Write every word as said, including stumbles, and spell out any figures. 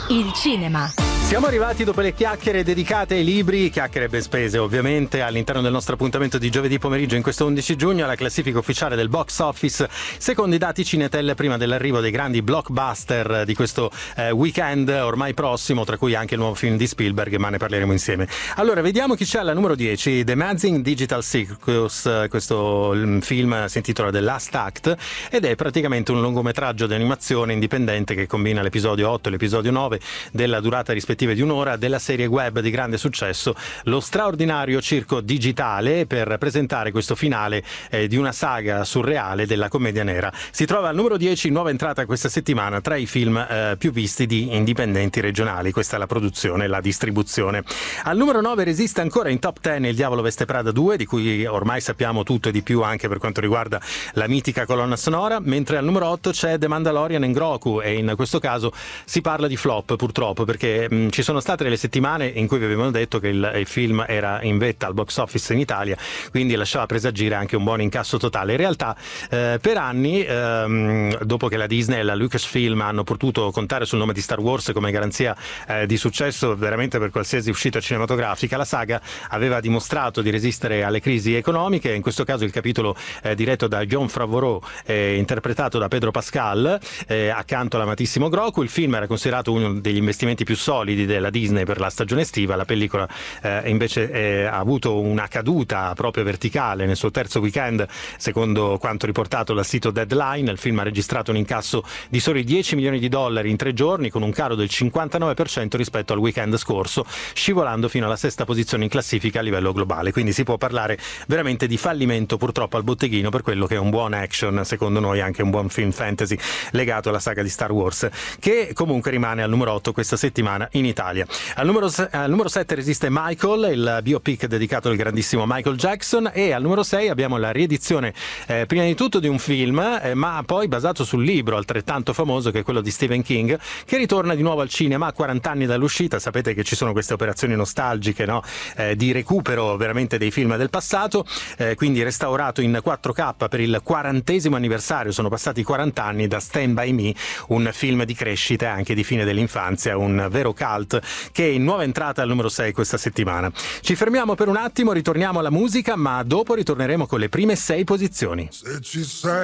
Il cinema. Siamo arrivati dopo le chiacchiere dedicate ai libri, chiacchiere ben spese ovviamente, all'interno del nostro appuntamento di giovedì pomeriggio in questo undici giugno, alla classifica ufficiale del box office, secondo i dati Cinetel prima dell'arrivo dei grandi blockbuster di questo eh, weekend ormai prossimo, tra cui anche il nuovo film di Spielberg, ma ne parleremo insieme. Allora, vediamo chi c'è alla numero dieci, The Amazing Digital Circus, questo film si intitola The Last Act ed è praticamente un lungometraggio di animazione indipendente che combina l'episodio otto e l'episodio nove della durata rispettiva di un'ora della serie web di grande successo Lo straordinario circo digitale, per presentare questo finale eh, di una saga surreale della commedia nera. Si trova al numero dieci, nuova entrata questa settimana tra i film eh, più visti di indipendenti regionali. Questa è la produzione, la distribuzione. Al numero nove resiste ancora in top dieci Il Diavolo Veste Prada due, di cui ormai sappiamo tutto e di più anche per quanto riguarda la mitica colonna sonora, mentre al numero otto c'è The Mandalorian and Grogu, e in questo caso si parla di flop purtroppo, perché mh, ci sono state delle settimane in cui vi avevamo detto che il, il film era in vetta al box office in Italia, quindi lasciava presagire anche un buon incasso totale. In realtà eh, per anni, ehm, dopo che la Disney e la Lucasfilm hanno potuto contare sul nome di Star Wars come garanzia eh, di successo veramente per qualsiasi uscita cinematografica, la saga aveva dimostrato di resistere alle crisi economiche. In questo caso il capitolo eh, diretto da Jon Favreau, eh, interpretato da Pedro Pascal, eh, accanto all'amatissimo Grogu. Il film era considerato uno degli investimenti più solidi della Disney per la stagione estiva. La pellicola eh, invece eh, ha avuto una caduta proprio verticale nel suo terzo weekend, secondo quanto riportato dal sito Deadline. Il film ha registrato un incasso di soli dieci milioni di dollari in tre giorni, con un calo del cinquantanove per cento rispetto al weekend scorso, scivolando fino alla sesta posizione in classifica a livello globale. Quindi si può parlare veramente di fallimento purtroppo al botteghino per quello che è un buon action, secondo noi anche un buon film fantasy legato alla saga di Star Wars, che comunque rimane al numero otto questa settimana in Italia. Al numero, al numero sette resiste Michael, il biopic dedicato al grandissimo Michael Jackson, e al numero sei abbiamo la riedizione eh, prima di tutto di un film, eh, ma poi basato sul libro altrettanto famoso che è quello di Stephen King, che ritorna di nuovo al cinema a quaranta anni dall'uscita. Sapete che ci sono queste operazioni nostalgiche, no? eh, di recupero veramente dei film del passato, eh, quindi restaurato in quattro K per il quarantesimo anniversario. Sono passati quaranta anni da Stand By Me, un film di crescita e anche di fine dell'infanzia, un vero cult, che è in nuova entrata al numero sei questa settimana. Ci fermiamo per un attimo, ritorniamo alla musica, ma dopo ritorneremo con le prime sei posizioni. Se ci sei